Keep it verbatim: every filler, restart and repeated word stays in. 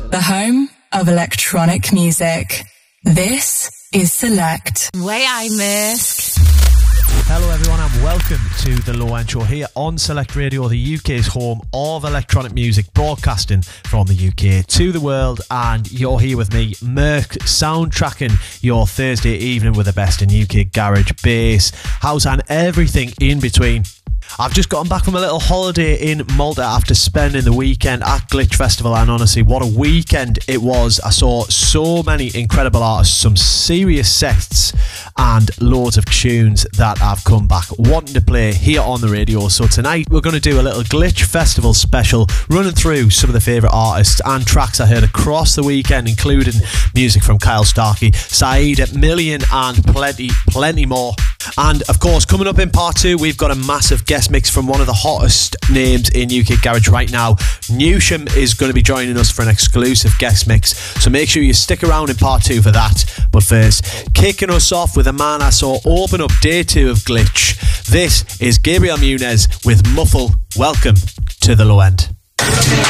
the home of electronic music. This is Select. Way I miss. Hello everyone and welcome to the Low End Show here on Select Radio, the U K's home of electronic music, broadcasting from the U K to the world. And you're here with me, Merc, soundtracking your Thursday evening with the best in U K garage, bass, house and everything in between. I've just gotten back from a little holiday in Malta after spending the weekend at Glitch Festival, and honestly, what a weekend it was. I saw so many incredible artists, some serious sets, and loads of tunes that I've come back wanting to play here on the radio. So tonight we're going to do a little Glitch Festival special, running through some of the favourite artists and tracks I heard across the weekend, including music from Kyle Starkey, Saeed, Million, and plenty, plenty more. And of course, coming up in part two, we've got a massive guest mix from one of the hottest names in U K garage right now. Newsham is going to be joining us for an exclusive guest mix, so make sure you stick around in part two for that. But first, kicking us off with a man I saw open up day two of Glitch. This is Gabriel Muniz with Muffle. Welcome to the Low End.